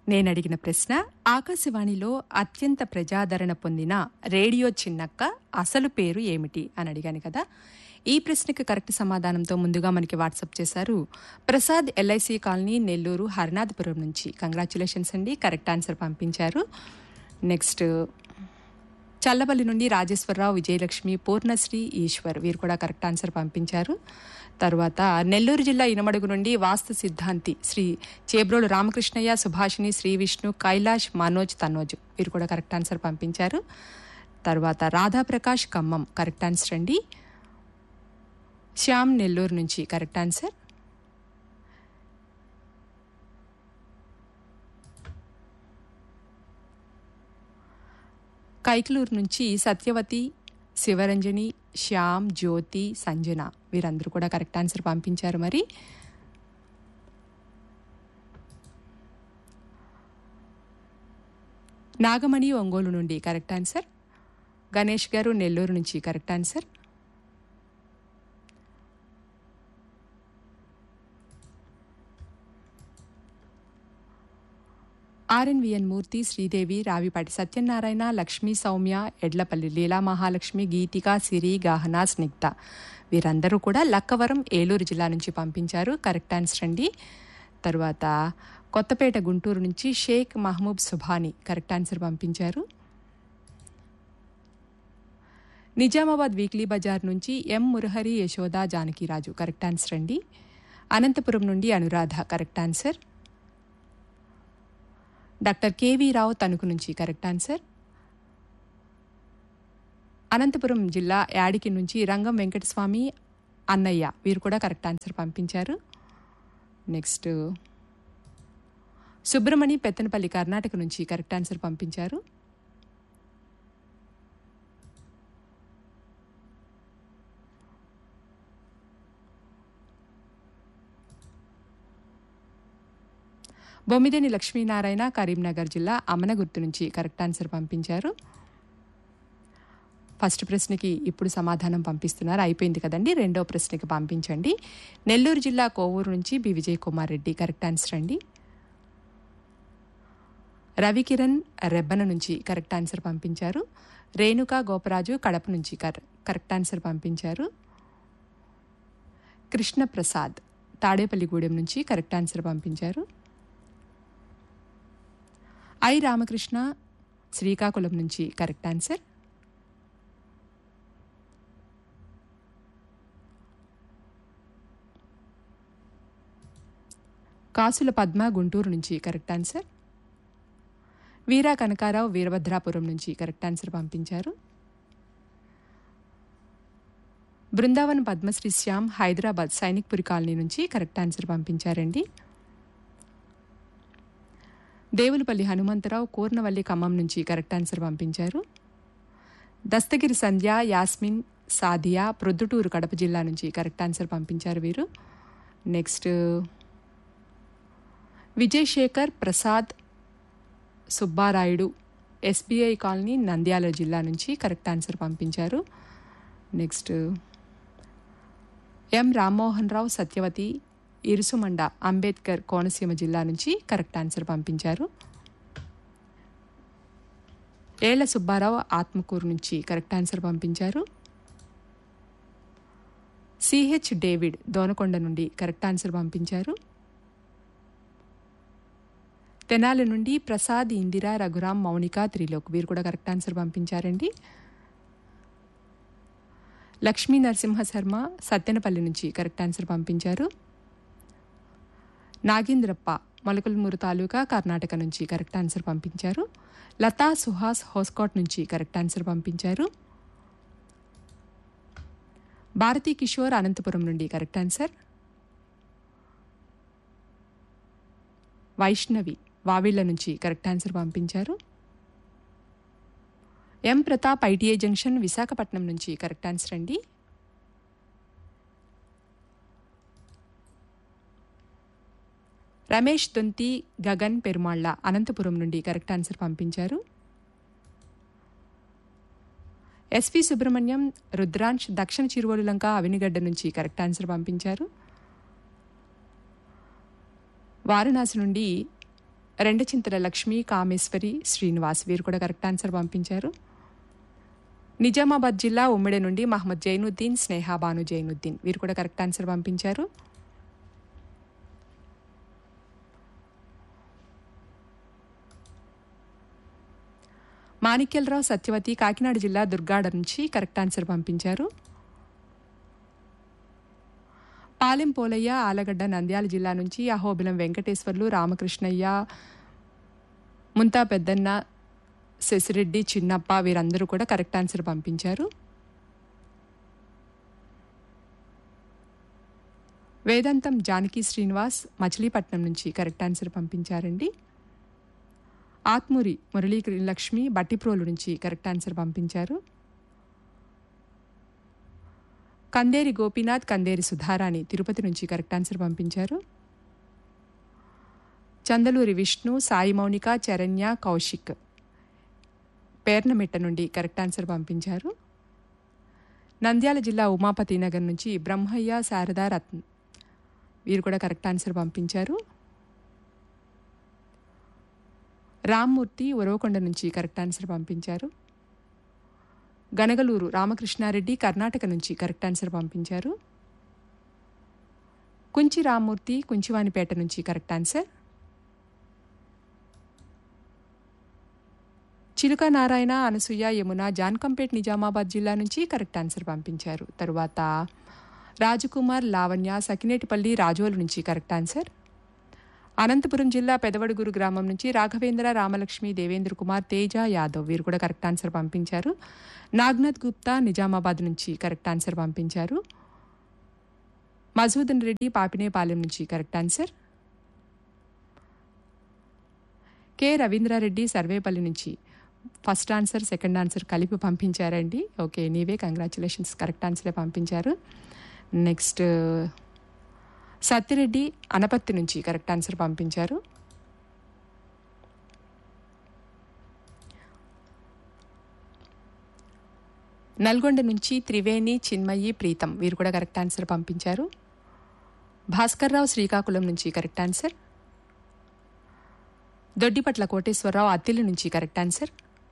నేనడిగిన ప్రశ్న, ఆకాశవాణిలో అత్యంత ప్రజాదరణ పొందిన రేడియో చిన్నక్క అసలు పేరు ఏమిటి అని అడిగాను కదా. ఈ ప్రశ్నకి కరెక్ట్ సమాధానంతో ముందుగా మనకి వాట్సాప్ చేశారు ప్రసాద్, ఎల్ఐసి కాలనీ, నెల్లూరు, హరినాథపురం నుంచి. కంగ్రాచ్యులేషన్స్ అండి, కరెక్ట్ ఆన్సర్ పంపించారు. నెక్స్ట్ చల్లపల్లి నుండి రాజేశ్వరరావు, విజయలక్ష్మి, పూర్ణశ్రీ, ఈశ్వర్ వీరు కూడా కరెక్ట్ ఆన్సర్ పంపించారు. తర్వాత నెల్లూరు జిల్లా ఇనమడుగు నుండి వాస్తు సిద్ధాంతి శ్రీ చేబ్రోలు రామకృష్ణయ్య, సుభాషిణి, శ్రీ విష్ణు, కైలాష్, మనోజ్, తనోజ్ వీరు కూడా కరెక్ట్ ఆన్సర్ పంపించారు. తర్వాత రాధాప్రకాష్ ఖమ్మం కరెక్ట్ ఆన్సర్ అండి. శ్యామ్ నెల్లూరు నుంచి కరెక్ట్ ఆన్సర్. కైకలూరు నుంచి సత్యవతి, శివరంజని, శ్యామ్, జ్యోతి, సంజన వీరందరూ కూడా కరెక్ట్ ఆన్సర్ పంపించారు. మరి నాగమణి ఒంగోలు నుండి కరెక్ట్ ఆన్సర్. గణేష్ గారు నెల్లూరు నుంచి కరెక్ట్ ఆన్సర్. ఆర్ఎన్విఎన్ మూర్తి, శ్రీదేవి, రావిపాటి సత్యనారాయణ, లక్ష్మీ, సౌమ్య, ఎడ్లపల్లి లీలా మహాలక్ష్మి, గీతిక, సిరి, గాహనా, స్నిగ్ధ వీరందరూ కూడా లక్కవరం, ఏలూరు జిల్లా నుంచి పంపించారు. కరెక్ట్ ఆన్సర్ అండి. తర్వాత కొత్తపేట, గుంటూరు నుంచి షేక్ మహమూబ్ సుభాని కరెక్ట్ ఆన్సర్ పంపించారు. నిజామాబాద్ వీక్లీ బజార్ నుంచి ఎం మురహరి, యశోద, జానకిరాజు కరెక్ట్ ఆన్సర్ అండి. అనంతపురం నుండి Anuradha correct answer. Doctor KV రావు తణుకు నుంచి కరెక్ట్ ఆన్సర్. అనంతపురం జిల్లా యాడికి నుంచి రంగం వెంకటస్వామి, అన్నయ్య వీరు కూడా కరెక్ట్ ఆన్సర్ పంపించారు. నెక్స్ట్ సుబ్రమణి, పెత్తనపల్లి, కర్ణాటక నుంచి కరెక్ట్ ఆన్సర్ పంపించారు. బొమ్మిదేని లక్ష్మీనారాయణ, కరీంనగర్ జిల్లా అమనగుర్తు నుంచి కరెక్ట్ ఆన్సర్ పంపించారు. ఫస్ట్ ప్రశ్నకి ఇప్పుడు సమాధానం పంపిస్తున్నారు, అయిపోయింది కదండి. రెండో ప్రశ్నకి పంపించండి. నెల్లూరు జిల్లా కోవూరు నుంచి B Vijay Kumar Reddy correct answer అండి. రవికిరణ్ రెబ్బన నుంచి కరెక్ట్ ఆన్సర్ పంపించారు. రేణుకా గోపరాజు కడప నుంచి కరెక్ట్ ఆన్సర్ పంపించారు. కృష్ణప్రసాద్ తాడేపల్లిగూడెం నుంచి కరెక్ట్ ఆన్సర్ పంపించారు. ఐ రామకృష్ణ శ్రీకాకుళం నుంచి కరెక్ట్ ఆన్సర్. కాసుల పద్మ గుంటూరు నుంచి కరెక్ట్ ఆన్సర్. వీరా కనకారావు వీరభద్రాపురం నుంచి కరెక్ట్ ఆన్సర్ పంపించారు. బృందావన్ పద్మశ్రీ శ్యామ్ హైదరాబాద్ సైనిక్పురి కాలనీ నుంచి కరెక్ట్ ఆన్సర్ పంపించారండి. దేవులపల్లి హనుమంతరావు కూర్నవల్లి ఖమ్మం నుంచి కరెక్ట్ ఆన్సర్ పంపించారు. దస్తగిరి సంధ్య, యాస్మిన్, సాదియా ప్రొద్దుటూరు కడప జిల్లా నుంచి కరెక్ట్ ఆన్సర్ పంపించారు వీరు. Next Vijay Shekhar Prasad Subbarayudu SBI colony Nandyal జిల్లా నుంచి కరెక్ట్ ఆన్సర్ పంపించారు. నెక్స్ట్ ఎం రామ్మోహన్ రావు సత్యవతి ఇరుసుమండ అంబేద్కర్ కోనసీమ జిల్లా నుంచి కరెక్ట్ ఆన్సర్ పంపించారు. ఏళ్ల సుబ్బారావు ఆత్మకూరు నుంచి కరెక్ట్ ఆన్సర్ పంపించారు. సిహెచ్ డేవిడ్ దోనకొండ నుండి కరెక్ట్ ఆన్సర్ పంపించారు. తెనాలి నుండి ప్రసాద్, ఇందిరా, రఘురాం, మౌనిక, త్రిలోక్ వీరు కూడా కరెక్ట్ ఆన్సర్ పంపించారండి. లక్ష్మీ నరసింహ శర్మ సత్తెనపల్లి నుంచి కరెక్ట్ ఆన్సర్ పంపించారు. నాగేంద్రప్ప మొలకలమూరు తాలూకా కర్ణాటక నుంచి కరెక్ట్ ఆన్సర్ పంపించారు. లతా సుహాస్ హోస్కోట్ నుంచి కరెక్ట్ ఆన్సర్ పంపించారు. భారతీ కిషోర్ అనంతపురం నుండి కరెక్ట్ ఆన్సర్. వైష్ణవి వావిళ్ల నుంచి కరెక్ట్ ఆన్సర్ పంపించారు. ఎం ప్రతాప్ ఐటీఐ జంక్షన్ విశాఖపట్నం నుంచి కరెక్ట్ ఆన్సర్ అండి. రమేష్ దొంతి, గగన్ పెరుమాళ్ల అనంతపురం నుండి కరెక్ట్ ఆన్సర్ పంపించారు. ఎస్వి సుబ్రహ్మణ్యం, రుద్రాంశ్ దక్షిణ చిరువలులంక అవినిగడ్డ నుంచి కరెక్ట్ ఆన్సర్ పంపించారు. వారణాసి నుండి రెండచింతల లక్ష్మి, కామేశ్వరి, శ్రీనివాస్ వీరు కూడా కరెక్ట్ ఆన్సర్ పంపించారు. నిజామాబాద్ జిల్లా ఉమ్మిడి నుండి మహమ్మద్ జైనుద్దీన్, స్నేహాబాను జైనుద్దీన్ వీరు కూడా కరెక్ట్ ఆన్సర్ పంపించారు. మాణిక్యలరావు, సత్యవతి కాకినాడ జిల్లా దుర్గాడ నుంచి కరెక్ట్ ఆన్సర్ పంపించారు. పాలెం పోలయ్య, ఆలగడ్డ నంద్యాల జిల్లా నుంచి అహోబిలం వెంకటేశ్వర్లు, రామకృష్ణయ్య, ముంతా పెద్దన్న, శశిరెడ్డి, చిన్నప్ప వీరందరూ కూడా కరెక్ట్ ఆన్సర్ పంపించారు. వేదాంతం జానకి శ్రీనివాస్ మచిలీపట్నం నుంచి కరెక్ట్ ఆన్సర్ పంపించారండి. ఆత్మూరి మురళీ లక్ష్మి బట్టిప్రోలు నుంచి కరెక్ట్ ఆన్సర్ పంపించారు. కందేరి గోపీనాథ్, కందేరి సుధారాణి తిరుపతి నుంచి కరెక్ట్ ఆన్సర్ పంపించారు. చందలూరి విష్ణు, సాయి మౌనిక, చరణ్య, కౌశిక్ పేర్నమిట్ట నుండి కరెక్ట్ ఆన్సర్ పంపించారు. నంద్యాల జిల్లా ఉమాపతి నగర్ నుంచి బ్రహ్మయ్య, శారదా, రత్న వీరు కూడా కరెక్ట్ ఆన్సర్ పంపించారు. రామ్మూర్తి ఉరవకొండ నుంచి కరెక్ట్ ఆన్సర్ పంపించారు. గనగలూరు రామకృష్ణారెడ్డి కర్ణాటక నుంచి కరెక్ట్ ఆన్సర్ పంపించారు. కుంచి రామ్మూర్తి కుంచివానిపేట నుంచి కరెక్ట్ ఆన్సర్. చిలుక నారాయణ, అనసూయ, యమున జాన్కంపేట్ నిజామాబాద్ జిల్లా నుంచి కరెక్ట్ ఆన్సర్ పంపించారు. తరువాత రాజకుమార్, లావణ్య సకినేటిపల్లి రాజోలు నుంచి కరెక్ట్ ఆన్సర్. అనంతపురం జిల్లా పెదవడుగురు గ్రామం నుంచి రాఘవేంద్ర, రామలక్ష్మి, దేవేంద్ర కుమార్, తేజ యాదవ్ వీరు కూడా కరెక్ట్ ఆన్సర్ పంపించారు. నాగ్నాథ్ గుప్తా నిజామాబాద్ నుంచి కరెక్ట్ ఆన్సర్ పంపించారు. మజూదన్ రెడ్డి పాపినేపాలెం నుంచి correct answer. K Ravindra Reddy Sarvepalli నుంచి ఫస్ట్ ఆన్సర్ సెకండ్ ఆన్సర్ కలిపి పంపించారండి. ఓకే, నీవే కంగ్రాచులేషన్స్, కరెక్ట్ ఆన్సరే పంపించారు. నెక్స్ట్ సత్యరెడ్డి అనపత్తి నుంచి కరెక్ట్ ఆన్సర్ పంపించారు. నల్గొండ నుంచి త్రివేణి, చిన్మయి, ప్రీతం వీరు కూడా కరెక్ట్ ఆన్సర్ పంపించారు. భాస్కర్రావు శ్రీకాకుళం నుంచి కరెక్ట్ ఆన్సర్. దొడ్డిపట్ల కోటేశ్వరరావు అత్తిలి నుంచి కరెక్ట్ ఆన్సర్.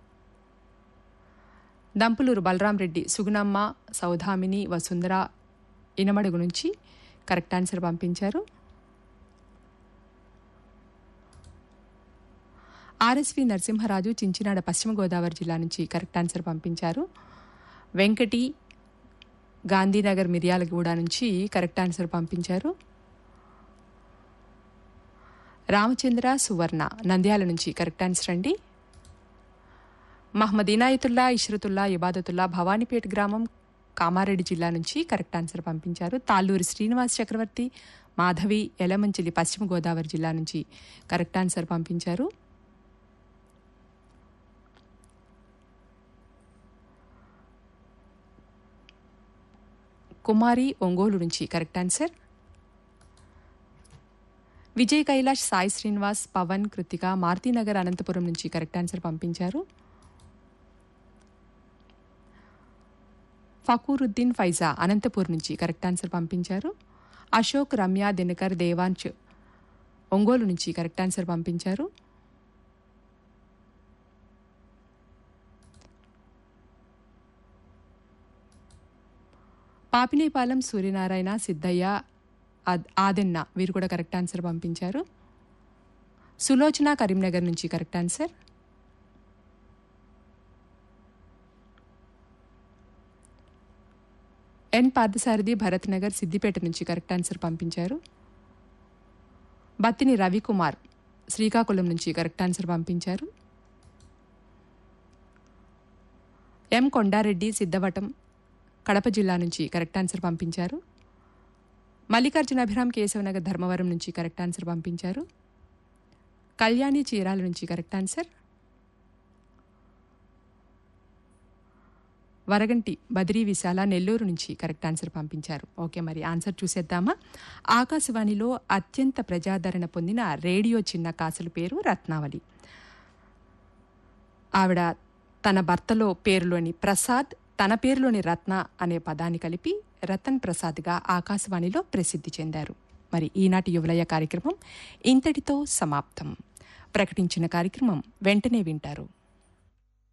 దంపులూరు బలరాం రెడ్డి, సుగుణమ్మ, సౌధామిని, వసుంధర ఇనమడుగు నుంచి కరెక్ట్ ఆన్సర్ పంపించారు. ఆర్ఎస్వి నరసింహరాజు చించినాడ పశ్చిమ గోదావరి జిల్లా నుంచి కరెక్ట్ ఆన్సర్ పంపించారు. వెంకటి గాంధీనగర్ మిర్యాలగూడ నుంచి కరెక్ట్ ఆన్సర్ పంపించారు. రామచంద్ర, సువర్ణ నంద్యాల నుంచి కరెక్ట్ ఆన్సర్ అండి. మహమ్మద్ ఇనాయతుల్లా, ఇష్రతుల్లా, ఇబాదతుల్లా భవానీపేట గ్రామం కామారెడ్డి జిల్లా నుంచి కరెక్ట్ ఆన్సర్ పంపించారు. తాళ్ళూరి శ్రీనివాస్ చక్రవర్తి, మాధవి ఎలమంచిలి పశ్చిమ గోదావరి జిల్లా నుంచి కరెక్ట్ ఆన్సర్ పంపించారు. కుమారి ఒంగోలు నుంచి కరెక్ట్ ఆన్సర్. విజయ్ కైలాష్, సాయి శ్రీనివాస్, పవన్, కృతిక మారుతీనగర్ అనంతపురం నుంచి కరెక్ట్ ఆన్సర్ పంపించారు. ఫకూరుద్దీన్ ఫైజా అనంతపూర్ నుంచి కరెక్ట్ ఆన్సర్ పంపించారు. అశోక్, రమ్య, దినకర్, దేవాంశ్ ఒంగోలు నుంచి కరెక్ట్ ఆన్సర్ పంపించారు. పాపినేపాలెం సూర్యనారాయణ, సిద్ధయ్య, ఆదెన్న వీరు కూడా కరెక్ట్ ఆన్సర్ పంపించారు. సులోచన కరీంనగర్ నుంచి కరెక్ట్ ఆన్సర్. ఎన్ పార్థసారథి భరత్ నగర్ సిద్దిపేట నుంచి కరెక్ట్ ఆన్సర్ పంపించారు. బత్తిని రవికుమార్ శ్రీకాకుళం నుంచి కరెక్ట్ ఆన్సర్ పంపించారు. ఎం కొండారెడ్డి సిద్ధవటం కడప జిల్లా నుంచి కరెక్ట్ ఆన్సర్ పంపించారు. మల్లికార్జున అభిరామ్ కేశవనగర్ ధర్మవరం నుంచి కరెక్ట్ ఆన్సర్ పంపించారు. కళ్యాణి చీరాల నుంచి కరెక్ట్ ఆన్సర్. వరగంటి బద్రీ విశాల నెల్లూరు నుంచి కరెక్ట్ ఆన్సర్ పంపించారు. ఓకే, మరి ఆన్సర్ చూసేద్దామా. ఆకాశవాణిలో అత్యంత ప్రజాదరణ పొందిన రేడియో చిన్న కాసుల పేరు రత్నావళి. ఆవిడ తన భర్తలో పేరులోని ప్రసాద్, తన పేరులోని రత్న అనే పదాన్ని కలిపి రతన్ ప్రసాద్గా ఆకాశవాణిలో ప్రసిద్ధి చెందారు. మరి ఈనాటి యువలయ కార్యక్రమం ఇంతటితో సమాప్తం. ప్రకటించిన కార్యక్రమం వెంటనే వింటారు.